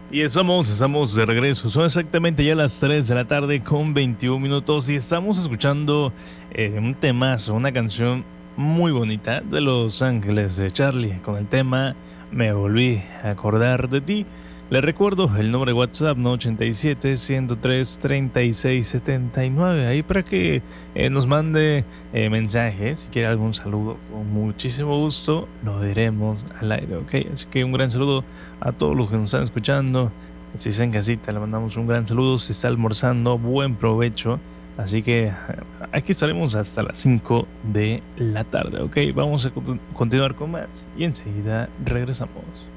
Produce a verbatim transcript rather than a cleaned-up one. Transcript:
Y estamos, estamos de regreso. Son exactamente ya las tres de la tarde con veintiún minutos y estamos escuchando eh, un temazo, una canción muy bonita de Los Ángeles de Charlie con el tema Me volví a acordar de ti. Les recuerdo el número de WhatsApp, ¿no? ochenta y siete, ciento tres, treinta y seis, setenta y nueve. Ahí para que eh, nos mande eh, mensajes. Si quiere algún saludo, con muchísimo gusto lo diremos al aire, ¿ok? Así que un gran saludo a todos los que nos están escuchando. Si está en casita, le mandamos un gran saludo. Si está almorzando, buen provecho. Así que aquí estaremos hasta las cinco de la tarde, ¿ok? Vamos a continuar con más y enseguida regresamos.